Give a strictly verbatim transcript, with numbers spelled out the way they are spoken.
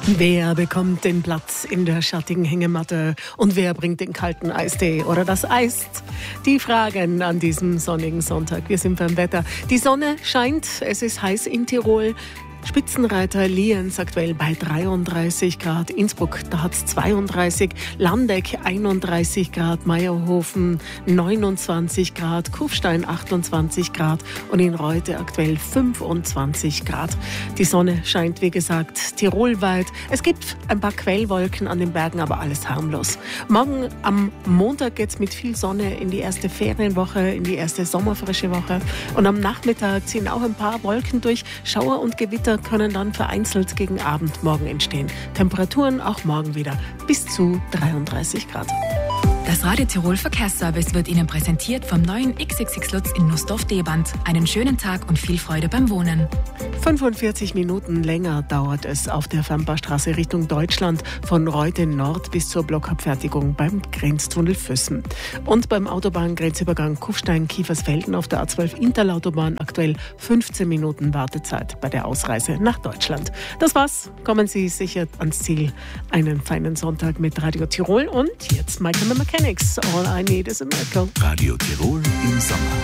Wer bekommt den Platz in der schattigen Hängematte und wer bringt den kalten Eistee oder das Eis? Die Fragen an diesem sonnigen Sonntag. Wir sind beim Wetter. Die Sonne scheint, es ist heiß in Tirol. Spitzenreiter Lienz aktuell bei dreiunddreißig Grad, Innsbruck, da hat es zweiunddreißig, Landeck einunddreißig Grad, Meierhofen neunundzwanzig Grad, Kufstein achtundzwanzig Grad und in Reute aktuell fünfundzwanzig Grad. Die Sonne scheint, wie gesagt, tirolweit. Es gibt ein paar Quellwolken an den Bergen, aber alles harmlos. Morgen am Montag geht es mit viel Sonne in die erste Ferienwoche, in die erste sommerfrische Woche. Und am Nachmittag ziehen auch ein paar Wolken durch. Schauer und Gewitter können dann vereinzelt gegen Abend morgen entstehen. Temperaturen auch morgen wieder bis zu dreiunddreißig Grad. Das Radio Tirol Verkehrsservice wird Ihnen präsentiert vom neuen X X X Lutz in Nussdorf-Deband. Einen schönen Tag und viel Freude beim Wohnen. fünfundvierzig Minuten länger dauert es auf der Fernbahnstraße Richtung Deutschland von Reute Nord bis zur Blockabfertigung beim Grenztunnel Füssen. Und beim Autobahngrenzübergang Kufstein-Kiefersfelden auf der A zwölf Interlautobahn aktuell fünfzehn Minuten Wartezeit bei der Ausreise nach Deutschland. Das war's. Kommen Sie sicher ans Ziel. Einen feinen Sonntag mit Radio Tirol und jetzt Michael Mechanics. All I Need is a Miracle. Radio Tirol im Sommer.